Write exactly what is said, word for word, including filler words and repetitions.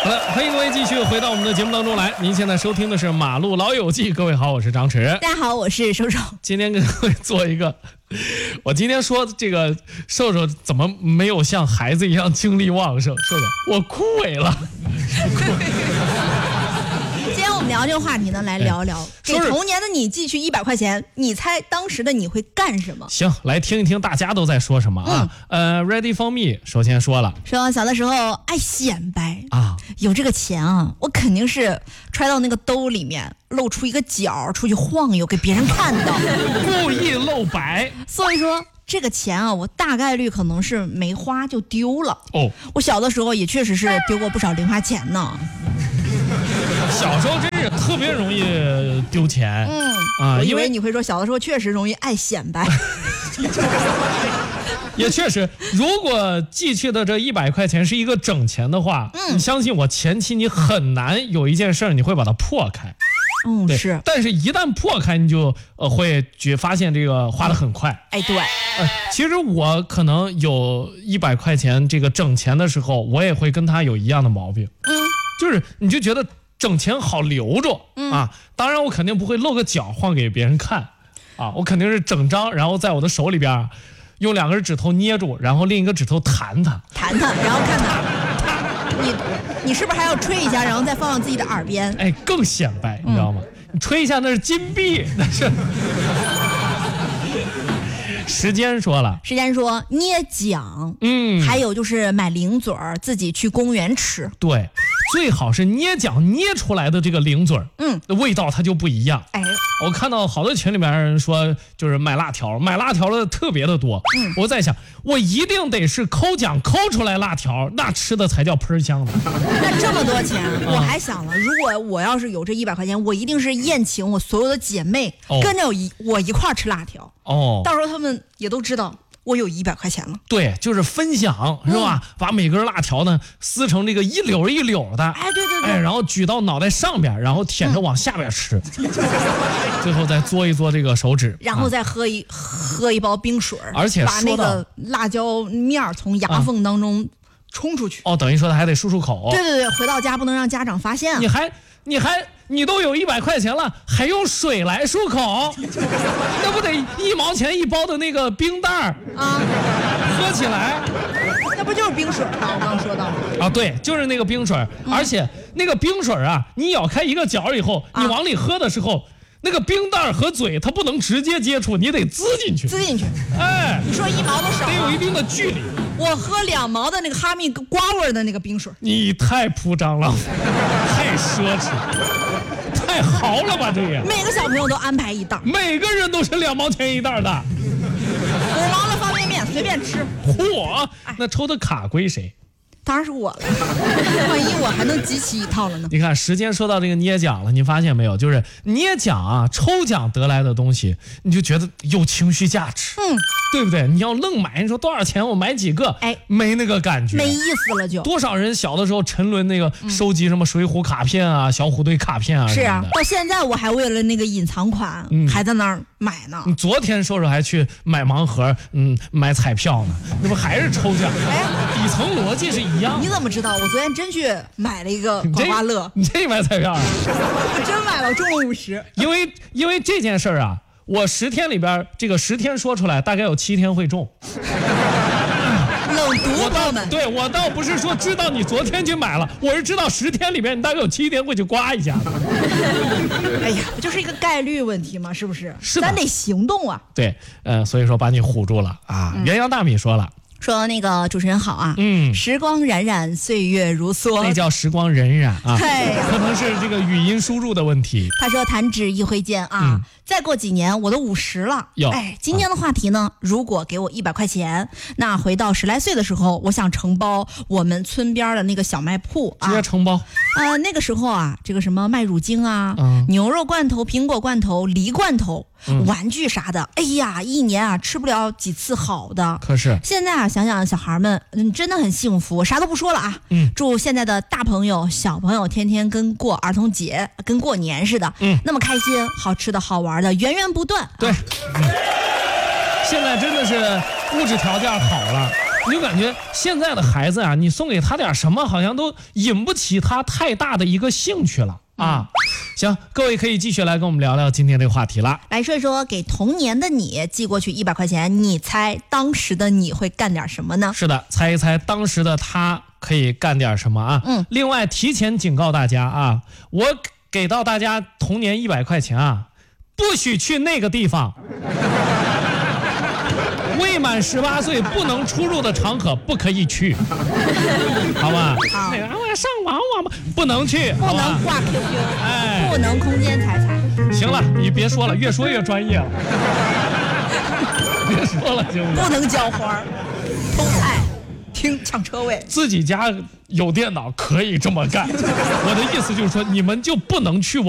好的，欢迎各位继续回到我们的节目当中来。您现在收听的是《马路老友记》，各位好，我是张弛。 大家好，我是瘦瘦。 今天跟各位做一个，我今天说这个瘦瘦怎么没有像孩子一样精力旺盛？瘦瘦，我枯萎了。 今天我们聊这个话题呢，来聊一聊给童年的你寄去一百块钱，你猜当时的你会干什么？ 行，来听一听大家都在说什么啊？嗯、呃 ，Ready for me， 首先说了， 说小的时候爱显摆啊， 有这个钱啊，我肯定是揣到那个兜里面，露出一个角出去晃悠，给别人看到， 故意露白。 所以说。这个钱啊，我大概率可能是没花就丢了。 哦， 我小的时候也确实是丢过不少零花钱呢。 小时候真是特别容易丢钱。 嗯啊， 我以因为为你会说小的时候确实容易爱显摆。 也确实，如果寄去的这一百块钱是一个整钱的话，嗯，你相信我，前期你很难有一件事你会把它破开。 嗯，是， 但是一旦破开，你就呃会觉发现这个花得很快。 哎，对， 呃，其实我可能有一百块钱这个整钱的时候，我也会跟他有一样的毛病。嗯，就是你就觉得整钱好留着、嗯、啊。当然我肯定不会露个脚晃给别人看啊，我肯定是整张，然后在我的手里边用两根指头捏住，然后另一个指头弹它， 弹它，然后看它。你你是不是还要吹一下，然后再放到自己的耳边？ 哎，更显摆，你知道吗？嗯、你吹一下那是金币，那是。时间说了， 时间说捏奖， 嗯， 还有就是买零嘴儿，自己去公园吃。 对，最好是捏奖捏出来的这个零嘴儿，嗯，味道它就不一样。 哎， 我看到好多群里面人说，就是买辣条，买辣条的特别的多。嗯，我在想，我一定得是抠奖抠出来辣条，那吃的才叫喷香的。 那这么多钱，我还想了，如果我要是有这一百块钱，我一定是宴请我所有的姐妹，哦、跟着我一我一块吃辣条。哦，到时候他们也都知道我有一百块钱了。 对，就是分享，是吧？嗯、把每根辣条呢撕成这个一绺一绺的， 哎，对对对， 哎，然后举到脑袋上边，然后舔着往下边吃，嗯、最后再嘬一嘬这个手指， 然后再喝一、啊、喝一包冰水， 而且把那个辣椒面从牙缝当中冲出去。 啊、哦，等于说他还得漱漱口。 对对对，回到家不能让家长发现啊。 你还你还。你都有一百块钱了，还用水来漱口？那不得一毛钱一包的那个冰袋儿啊，喝起来， 那不就是冰水吗？我刚刚说到啊，对，就是那个冰水，嗯、而且那个冰水啊，你咬开一个角以后，你往里喝的时候。啊那个冰袋和嘴它不能直接接触，你得滋进去。 滋进去， 哎， 你说一毛都少， 得有一定的距离。 我喝两毛的那个哈密瓜味的那个冰水， 你太铺张了，太奢侈，太豪了吧？这也每个小朋友都安排一袋， 每个人都是两毛钱一袋的， 五毛的方便面随便吃。 嚯，那抽的卡归谁？ 当然是我了，万一我还能集齐一套了呢？ 你看，时间说到这个捏奖了，你发现没有？就是捏奖啊，抽奖得来的东西，你就觉得有情绪价值，嗯，对不对？你要愣买，你说多少钱我买几个，哎，没那个感觉， 没意思了就。 多少人小的时候沉沦那个收集什么水浒卡片啊、小虎队卡片啊， 是啊，到现在我还为了那个隐藏款，嗯、还在那儿买呢。 你昨天说说还去买盲盒，嗯，买彩票呢，那不还是抽奖？哎呀，底层逻辑是一。 你怎么知道？我昨天真去买了一个刮刮乐。 你这买彩票啊？ 我真买了，中了五十。 因为因为这件事儿啊，我十天里边这个十天说出来，大概有七天会中。 冷读朋友们， 对我倒不是说知道你昨天去买了，我是知道十天里边你大概有七天会去刮一下。 哎呀，不就是一个概率问题吗？是不是？ 是， 咱得行动啊。 对，呃，所以说把你唬住了啊。嗯、元阳大米说了。 说那个主持人好啊，嗯，时光荏苒，岁月如梭， 那叫时光荏苒啊， 对， 可能是这个语音输入的问题。 他说弹指一挥间啊，嗯、再过几年我都五十了。哎，今天的话题呢，啊、如果给我一百块钱，那回到十来岁的时候，我想承包我们村边的那个小卖铺啊， 直接承包。 呃，那个时候啊，这个什么麦乳精啊，嗯、牛肉罐头、苹果罐头、梨罐头。嗯、玩具啥的，哎呀，一年啊吃不了几次好的。 可是现在啊，想想小孩们，嗯，真的很幸福。啥都不说了啊，嗯，祝现在的大朋友、小朋友天天跟过儿童节、跟过年似的，嗯，那么开心，好吃的好玩的源源不断。 对，啊嗯、现在真的是物质条件好了。 你就感觉现在的孩子啊，你送给他点什么，好像都引不起他太大的一个兴趣了啊。行，各位可以继续来跟我们聊聊今天这个话题了。 来说一说，给童年的你寄过去一百块钱，你猜当时的你会干点什么呢？ 是的，猜一猜当时的他可以干点什么啊？ 嗯。 另外，提前警告大家啊，我给到大家童年一百块钱啊，不许去那个地方。未满十八岁不能出入的场合不可以去，好吧？ 好， 那个我上网网吧，不能去， 不能挂 Q Q， 哎， 不能空间财产。 行了，你别说了，越说越专业了。别说了，行不行？ 不能浇花，偷菜，听抢车位。 自己家有电脑可以这么干，我的意思就是说，你们就不能去网。